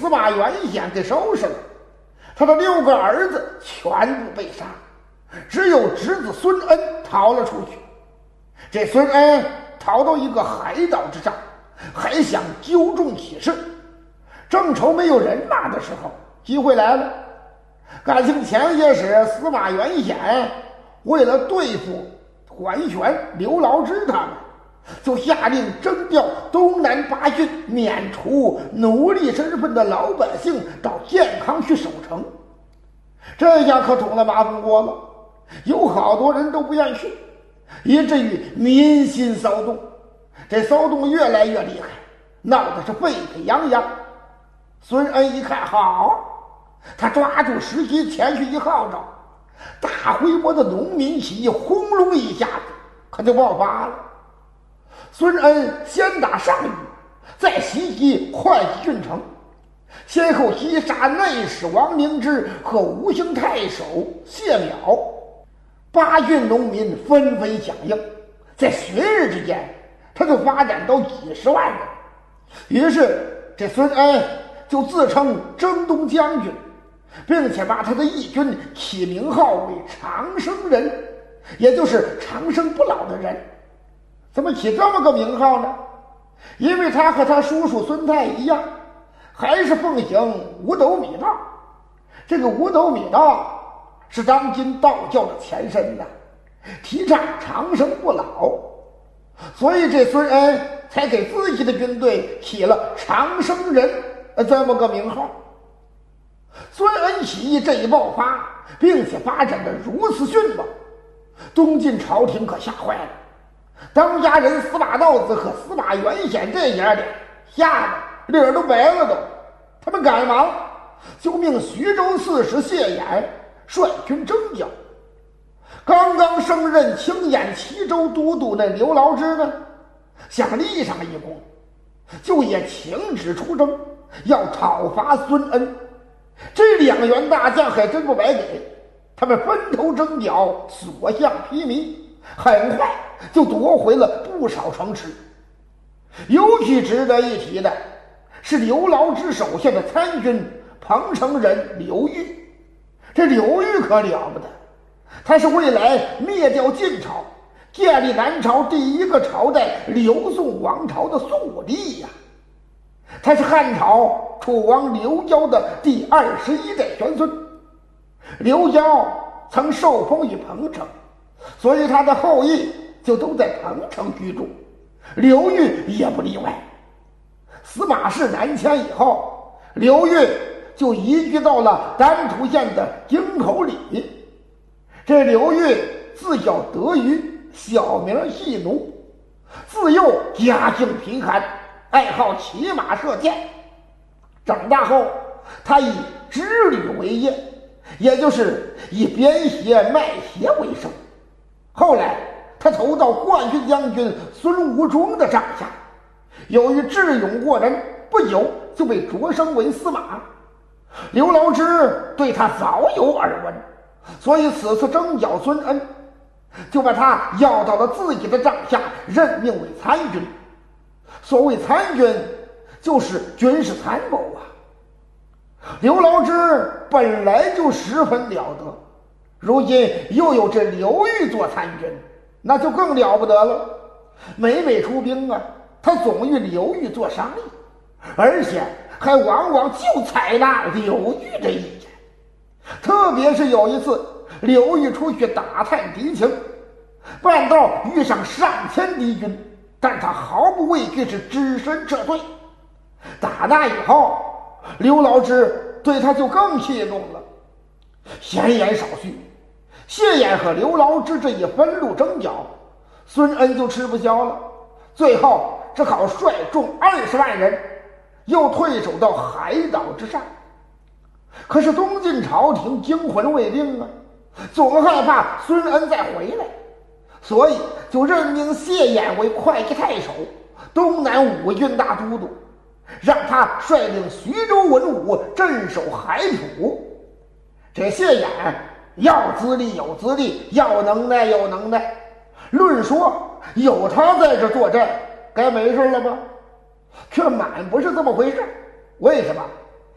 司马元显给收拾了，他的6个儿子全部被杀，只有侄子孙恩逃了出去。这孙恩逃到一个海岛之上，还想纠众起事，正愁没有人马的时候，机会来了。感情前些时司马元显为了对付桓玄、刘牢之他们，就下令征调东南8郡免除奴隶身份的老百姓到建康去守城。这下可捅了马蜂窝了，有好多人都不愿去，以至于民心骚动。这骚动越来越厉害，闹得是沸沸扬扬。孙恩一看好，他抓住时机前去一号召，大规模的农民起义轰隆一下子可就爆发了。孙恩先打上虞，再袭击会稽郡城，先后击杀内史王凝之和吴兴太守谢邈。8郡农民纷纷响应，在10日之间，他就发展到几十万人。于是这孙恩就自称征东将军，并且把他的义军起名号为长生人，也就是长生不老的人。怎么起这么个名号呢？因为他和他叔叔孙泰一样，还是奉行五斗米道。这个五斗米道是当今道教的前身呐，提倡长生不老，所以这孙恩才给自己的军队起了长生人这么个名号。孙恩起义这一爆发，并且发展的如此迅猛，东晋朝廷可吓坏了。当家人司马道子和司马元显这爷俩吓得脸都白了都。他们赶忙就命徐州刺史谢衍率军征剿。刚刚升任清兖齐州都督那刘牢之呢，想立上一功，就也请旨出征，要讨伐孙恩。这2员大将还真不白给，他们分头征剿，所向披靡，很快就夺回了不少城池。尤其值得一提的是刘牢之手下的参军彭城人刘裕。这刘裕可了不得，他是未来灭掉晋朝，建立南朝第一个朝代刘宋王朝的宋武帝呀。他是汉朝楚王刘交的第21代玄孙。刘交曾受封于彭城，所以他的后裔就都在彭城居住，刘裕也不例外。司马氏南迁以后，刘裕就移居到了丹徒县的京口里。这刘裕自叫德瑜，小名细奴，自幼家境贫寒，爱好骑马射箭。长大后，他以织履为业，也就是以编鞋卖鞋为生。后来他投到冠军将军孙吴中的帐下，由于智勇过人，不久就被擢升为司马。刘牢之对他早有耳闻，所以此次征剿孙恩，就把他要到了自己的帐下，任命为参军。所谓参军，就是军事参谋啊。刘牢之本来就十分了得，如今又有这刘裕做参军，那就更了不得了。每每出兵啊，他总与刘裕做商议，而且还往往就采纳刘裕的意见。特别是有一次，刘裕出去打探敌情，半道遇上上千敌军，但他毫不畏惧，是只身撤退。打那以后，刘牢之对他就更器重了。闲言少叙，谢衍和刘牢之这一分路征剿，孙恩就吃不消了，最后只好率众20万人，又退守到海岛之上。可是东晋朝廷惊魂未定啊，总害怕孙恩再回来，所以就任命谢衍为会稽太守、东南5郡大都督，让他率领徐州文武镇守海土。这谢衍要资历有资历，要能耐有能耐，论说有他在这坐镇，该没事了吧？却满不是这么回事。为什么？